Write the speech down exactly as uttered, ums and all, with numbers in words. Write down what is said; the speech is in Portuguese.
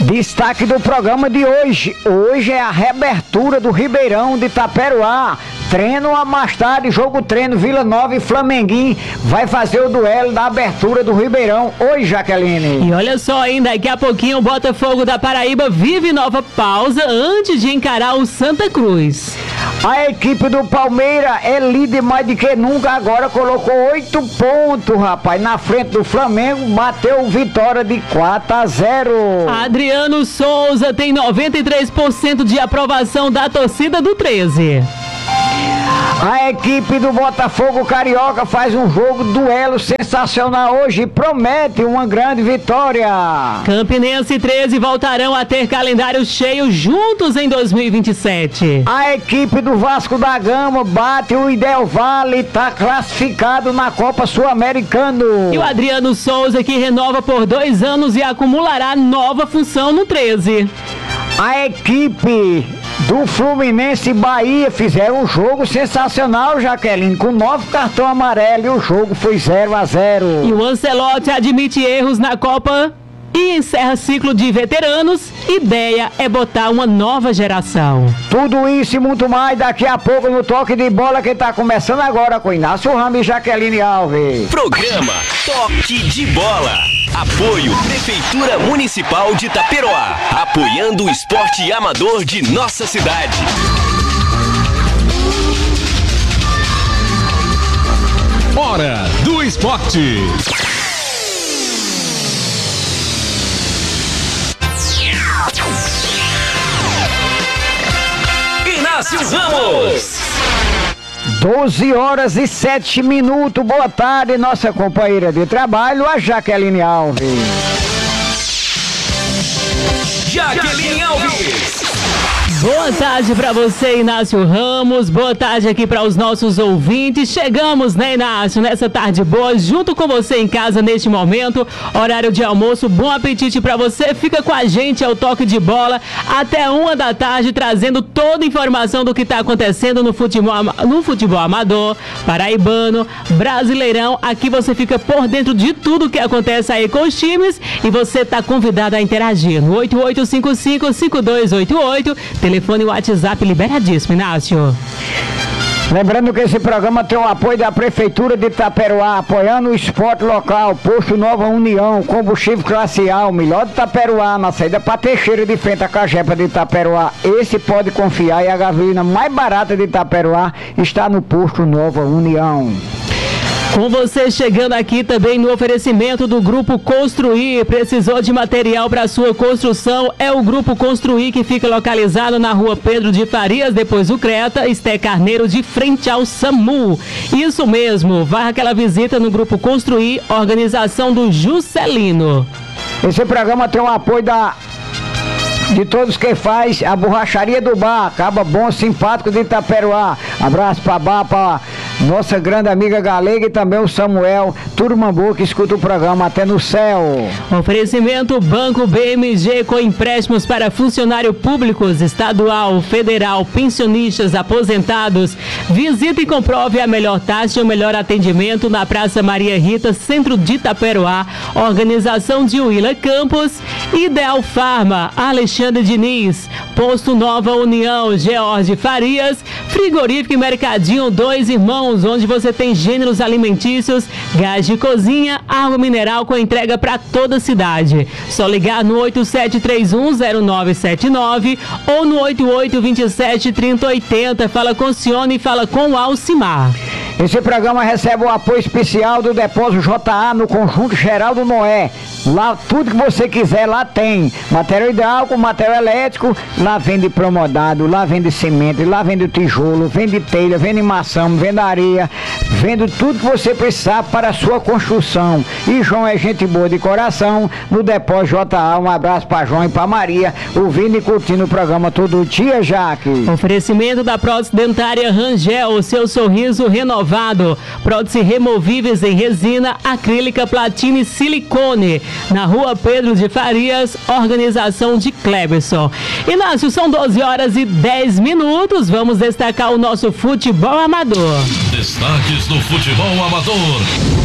Destaque do programa de hoje. Hoje é a reabertura do Ribeirão de Itaperuá. Treino a mais tarde, jogo treino, Vila Nova e Flamenguinho vai fazer o duelo da abertura do Ribeirão. Oi, Jaqueline. E olha só, ainda daqui a pouquinho o Botafogo da Paraíba vive nova pausa antes de encarar o Santa Cruz. A equipe do Palmeiras é líder mais do que nunca, agora colocou oito pontos, rapaz, na frente do Flamengo, bateu vitória de quatro a zero. Adriano Souza tem noventa e três por cento de aprovação da torcida do treze. A equipe do Botafogo Carioca faz um jogo duelo sensacional hoje e promete uma grande vitória. Campinense e treze voltarão a ter calendário cheio juntos em dois mil e vinte e sete. A equipe do Vasco da Gama bate o Del Valle e está classificado na Copa Sul-Americana. E o Adriano Souza que renova por dois anos e acumulará nova função no treze. A equipe do Fluminense e Bahia fizeram um jogo sensacional, Jaqueline, com nove cartões amarelos e o jogo foi zero a zero. E o Ancelotti admite erros na Copa e encerra ciclo de veteranos. Ideia é botar uma nova geração. Tudo isso e muito mais daqui a pouco no Toque de Bola que está começando agora com Inácio Ramos e Jaqueline Alves. Programa Toque de Bola. Apoio Prefeitura Municipal de Itaperuá, apoiando o esporte amador de nossa cidade. Hora do esporte. Inácio Ramos. doze horas e sete minutos. Boa tarde, nossa companheira de trabalho, a Jaqueline Alves. Jaqueline Alves. Boa tarde para você, Inácio Ramos. Boa tarde aqui para os nossos ouvintes. Chegamos, né, Inácio, nessa tarde boa, junto com você em casa neste momento. Horário de almoço, bom apetite para você. Fica com a gente ao Toque de Bola até uma da tarde, trazendo toda a informação do que está acontecendo no futebol, no futebol amador, paraibano, brasileirão. Aqui você fica por dentro de tudo que acontece aí com os times e você está convidado a interagir no oito oito cinco cinco, cinco dois oito oito. Telefone e WhatsApp liberadíssimo, Inácio. Lembrando que esse programa tem o apoio da Prefeitura de Itaperuá, apoiando o esporte local, Posto Nova União, combustível classe A, o melhor de Itaperuá, na saída para Teixeira de frente à Cajepa de Itaperuá. Esse pode confiar e a gasolina mais barata de Itaperuá está no Posto Nova União. Com você chegando aqui também no oferecimento do Grupo Construir. Precisou de material para sua construção? É o Grupo Construir, que fica localizado na rua Pedro de Farias, depois do Creta, Esté Carneiro, de frente ao SAMU. Isso mesmo, vá aquela visita no Grupo Construir, organização do Juscelino. Esse programa tem o apoio da... de todos que faz a borracharia do bar, Caba Bom Simpático de Itaperuá. Abraço para bar, para nossa grande amiga Galega e também o Samuel, turma boa que escuta o programa até no céu. Oferecimento Banco B M G com empréstimos para funcionários públicos, estadual, federal, pensionistas, aposentados. Visite e comprove a melhor taxa e o melhor atendimento na Praça Maria Rita, centro de Itaperuá. Organização de Willa Campos, Ideal Farma, Alexandre Diniz, Posto Nova União, George Farias, Frigorífico e Mercadinho Dois Irmãos, onde você tem gêneros alimentícios, gás de cozinha, água mineral com entrega para toda a cidade. Só ligar no oito sete três um zero nove sete nove ou no oito oito dois sete, três zero oito zero. Fala com Cione e fala com Alcimar. Esse programa recebe o apoio especial do Depósito J A no Conjunto Geraldo Noé. Lá tudo que você quiser, lá tem. Material hidráulico, material elétrico, lá vende promodado, lá vende cimento, lá vende tijolo, vende telha, vende maçã, vende areia, vende tudo que você precisar para a sua construção. E João é gente boa de coração, no Depósito J A. Um abraço para João e para Maria, ouvindo e curtindo o programa todo dia, Jaque. Oferecimento da prótese dentária Rangel, o seu sorriso renovado. Prótese removíveis em resina, acrílica, platina e silicone. Na rua Pedro de Farias, organização de Cleberson. Inácio, são doze horas e dez minutos. Vamos destacar o nosso futebol amador. Destaques do futebol amador.